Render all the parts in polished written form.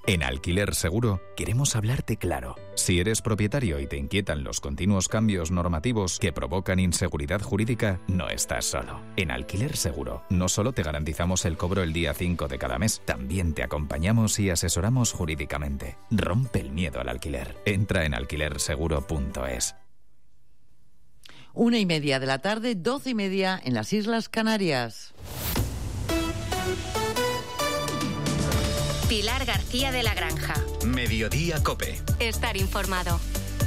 En Alquiler Seguro queremos hablarte claro. Si eres propietario y te inquietan los continuos cambios normativos que provocan inseguridad jurídica, no estás solo. En Alquiler Seguro no solo te garantizamos el cobro el día 5 de cada mes, también te acompañamos y asesoramos jurídicamente. Rompe el miedo al alquiler. Entra en alquilerseguro.es. 1:30 de la tarde, 12:30 en las Islas Canarias. Pilar García de la Granja. Mediodía COPE. Estar informado.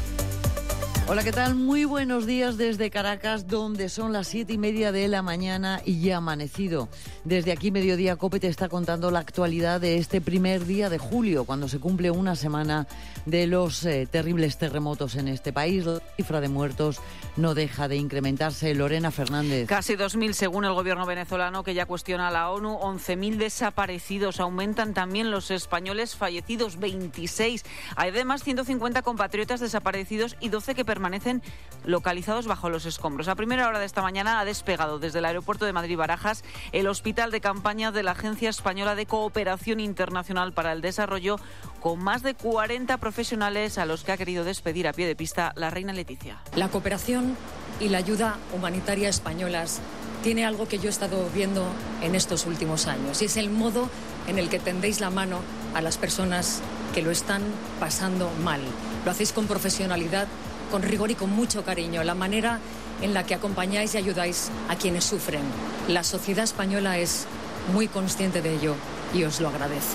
Hola, ¿qué tal? Muy buenos días desde Caracas, donde son las 7:30 de la mañana y ya ha amanecido. Desde aquí, Mediodía COPE te está contando la actualidad de este primer día de julio, cuando se cumple una semana de los terribles terremotos en este país. La cifra de muertos no deja de incrementarse. Lorena Fernández. Casi 2.000 según el gobierno venezolano, que ya cuestiona a la ONU. 11.000 desaparecidos. Aumentan también los españoles fallecidos, 26. Hay además 150 compatriotas desaparecidos y 12 que permanecen localizados bajo los escombros. A primera hora de esta mañana ha despegado desde el aeropuerto de Madrid-Barajas el hospital de campaña de la Agencia Española de Cooperación Internacional para el Desarrollo, con más de 40 profesionales a los que ha querido despedir a pie de pista la reina Leticia. La cooperación y la ayuda humanitaria españolas tiene algo que yo he estado viendo en estos últimos años, y es el modo en el que tendéis la mano a las personas que lo están pasando mal. Lo hacéis con profesionalidad, con rigor y con mucho cariño. La manera en la que acompañáis y ayudáis a quienes sufren. La sociedad española es muy consciente de ello y os lo agradece.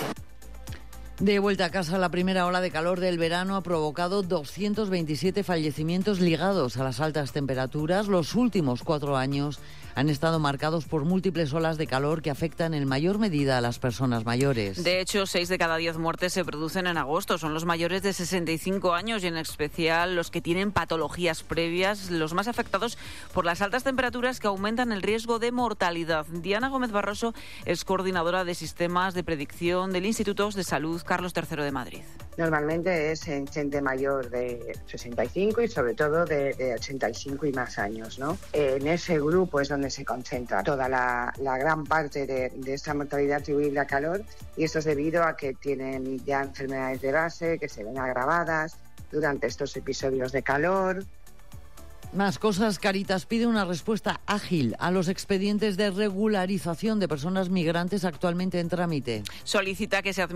De vuelta a casa, la primera ola de calor del verano ha provocado 227 fallecimientos ligados a las altas temperaturas. Los últimos 4 años han estado marcados por múltiples olas de calor que afectan en mayor medida a las personas mayores. De hecho, 6 de cada 10 muertes se producen en agosto. Son los mayores de 65 años y en especial los que tienen patologías previas, los más afectados por las altas temperaturas que aumentan el riesgo de mortalidad. Diana Gómez Barroso es coordinadora de sistemas de predicción del Instituto de Salud Carlos III de Madrid. Normalmente es en gente mayor de 65 y sobre todo de 85 y más años, ¿no? En ese grupo es donde se concentra toda la gran parte de esta mortalidad atribuible a calor, y esto es debido a que tienen ya enfermedades de base que se ven agravadas durante estos episodios de calor. Más cosas. Cáritas pide una respuesta ágil a los expedientes de regularización de personas migrantes actualmente en trámite. Solicita que se